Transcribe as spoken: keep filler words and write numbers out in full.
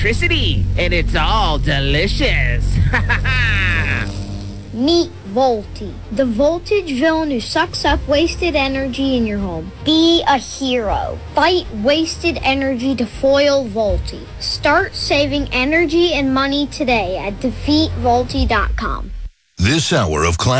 electricity, and it's all delicious. Meet Volty, the voltage villain who sucks up wasted energy in your home. Be a hero. Fight wasted energy to foil Volty. Start saving energy and money today at defeat volty dot com. This hour of class.